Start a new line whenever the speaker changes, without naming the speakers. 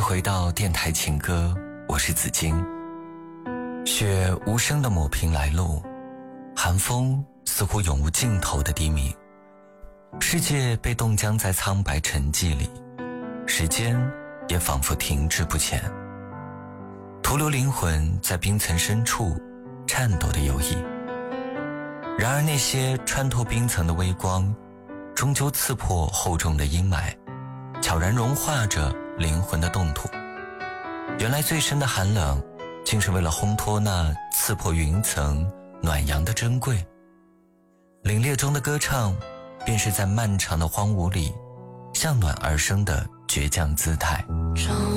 回到电台情歌，我是子金。雪无声地抹平来路，寒风似乎永无尽头的低鸣，世界被冻僵在苍白沉寂里，时间也仿佛停滞不前，徒留灵魂在冰层深处颤抖的游弋。然而那些穿透冰层的微光，终究刺破厚重的阴霾，悄然融化着灵魂的冻土。原来最深的寒冷，竟是为了烘托那刺破云层暖阳的珍贵。凛冽中的歌唱，便是在漫长的荒芜里向暖而生的倔强姿态。